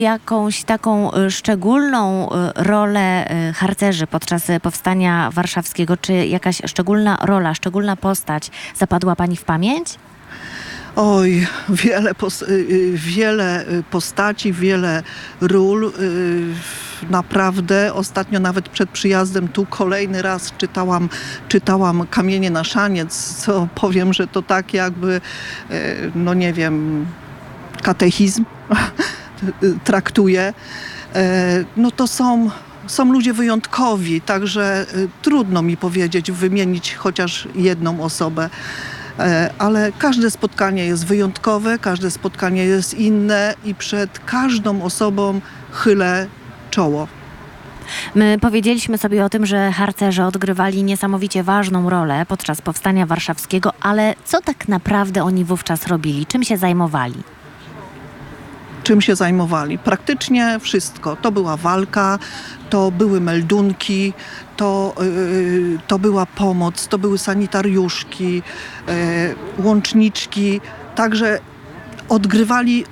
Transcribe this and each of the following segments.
jakąś taką szczególną rolę harcerzy podczas Powstania Warszawskiego? Czy jakaś szczególna rola, szczególna postać zapadła pani w pamięć? Oj, wiele postaci, wiele ról. Naprawdę ostatnio nawet przed przyjazdem tu kolejny raz czytałam Kamienie na szaniec, co powiem, że to tak jakby, no nie wiem, katechizm traktuje. No to są ludzie wyjątkowi, także trudno mi powiedzieć, wymienić chociaż jedną osobę. Ale każde spotkanie jest wyjątkowe, każde spotkanie jest inne i przed każdą osobą chylę czoło. My powiedzieliśmy sobie o tym, że harcerze odgrywali niesamowicie ważną rolę podczas Powstania Warszawskiego, ale co tak naprawdę oni wówczas robili? Czym się zajmowali? Czym się zajmowali? Praktycznie wszystko. To była walka, to były meldunki, to była pomoc, to były sanitariuszki, łączniczki. Także odgrywali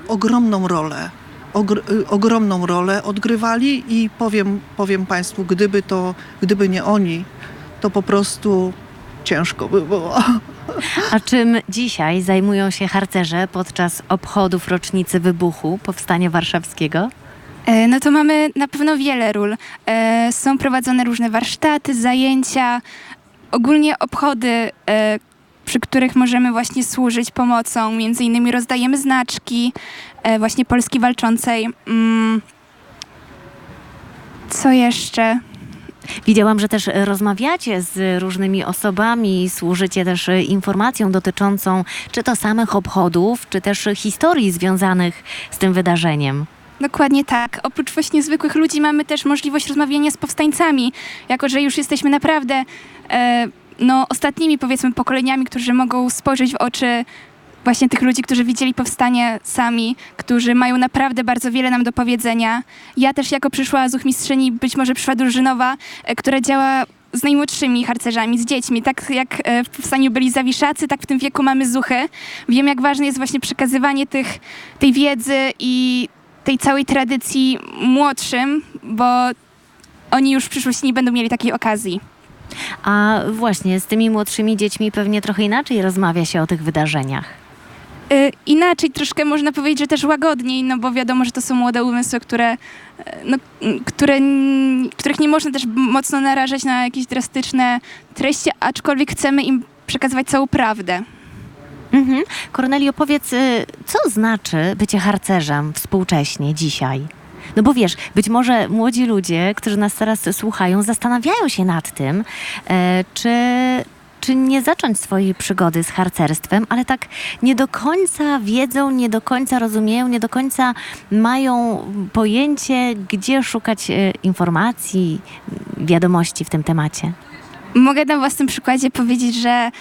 ogromną rolę odgrywali i powiem Państwu, gdyby nie oni, to po prostu ciężko by było. A czym dzisiaj zajmują się harcerze podczas obchodów rocznicy wybuchu Powstania Warszawskiego? No to mamy na pewno wiele ról. Są prowadzone różne warsztaty, zajęcia, ogólnie obchody, przy których możemy właśnie służyć pomocą. Między innymi rozdajemy znaczki właśnie Polski Walczącej. Co jeszcze? Widziałam, że też rozmawiacie z różnymi osobami, służycie też informacją dotyczącą czy to samych obchodów, czy też historii związanych z tym wydarzeniem. Dokładnie tak. Oprócz właśnie zwykłych ludzi mamy też możliwość rozmawiania z powstańcami, jako że już jesteśmy naprawdę ostatnimi, powiedzmy, pokoleniami, którzy mogą spojrzeć w oczy właśnie tych ludzi, którzy widzieli powstanie sami, którzy mają naprawdę bardzo wiele nam do powiedzenia. Ja też jako przyszła zuchmistrzyni, być może przyszła drużynowa, która działa z najmłodszymi harcerzami, z dziećmi. Tak jak w powstaniu byli zawiszacy, tak w tym wieku mamy zuchy. Wiem, jak ważne jest właśnie przekazywanie tej wiedzy i tej całej tradycji młodszym, bo oni już w przyszłości nie będą mieli takiej okazji. A właśnie z tymi młodszymi dziećmi pewnie trochę inaczej rozmawia się o tych wydarzeniach. Inaczej, troszkę można powiedzieć, że też łagodniej, no bo wiadomo, że to są młode umysły, których nie można też mocno narażać na jakieś drastyczne treści, aczkolwiek chcemy im przekazywać całą prawdę. Kornelio, powiedz, co znaczy bycie harcerzem współcześnie, dzisiaj? No bo wiesz, być może młodzi ludzie, którzy nas teraz słuchają, zastanawiają się nad tym, czy nie zacząć swojej przygody z harcerstwem, ale tak nie do końca wiedzą, nie do końca rozumieją, nie do końca mają pojęcie, gdzie szukać informacji, wiadomości w tym temacie. Mogę na własnym przykładzie powiedzieć, że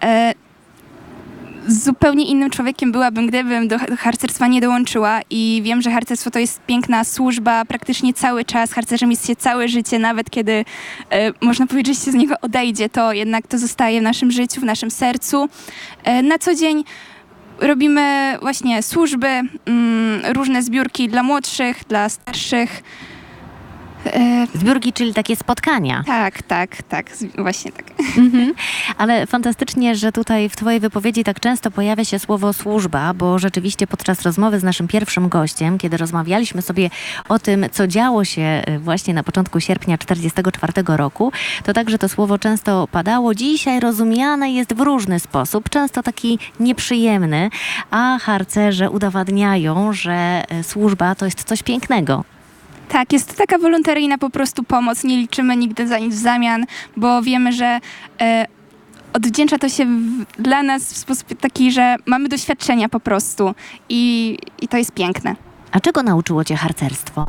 zupełnie innym człowiekiem byłabym, gdybym do harcerstwa nie dołączyła i wiem, że harcerstwo to jest piękna służba, praktycznie cały czas, harcerzem jest się całe życie, nawet kiedy można powiedzieć, że się z niego odejdzie, to jednak to zostaje w naszym życiu, w naszym sercu. Na co dzień robimy właśnie służby, różne zbiórki dla młodszych, dla starszych. Zbiórki, czyli takie spotkania. Tak, właśnie tak. Ale fantastycznie, że tutaj w twojej wypowiedzi tak często pojawia się słowo służba, bo rzeczywiście podczas rozmowy z naszym pierwszym gościem, kiedy rozmawialiśmy sobie o tym, co działo się właśnie na początku sierpnia 1944 roku, to także to słowo często padało. Dzisiaj rozumiane jest w różny sposób, często taki nieprzyjemny, a harcerze udowadniają, że służba to jest coś pięknego. Tak, jest to taka wolontaryjna po prostu pomoc, nie liczymy nigdy za nic w zamian, bo wiemy, że odwdzięcza to się dla nas w sposób taki, że mamy doświadczenia po prostu i to jest piękne. A czego nauczyło cię harcerstwo?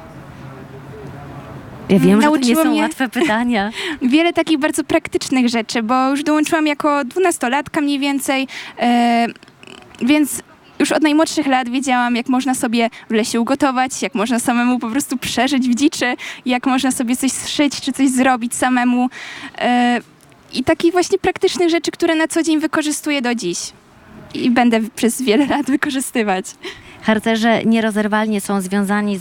Ja wiem, że to nie są łatwe pytania. Wiele takich bardzo praktycznych rzeczy, bo już dołączyłam jako 12-latka mniej więcej, więc już od najmłodszych lat wiedziałam, jak można sobie w lesie ugotować, jak można samemu po prostu przeżyć w dziczy, jak można sobie coś zszyć czy coś zrobić samemu. I takich właśnie praktycznych rzeczy, które na co dzień wykorzystuję do dziś. I będę przez wiele lat wykorzystywać. Harcerze nierozerwalnie są związani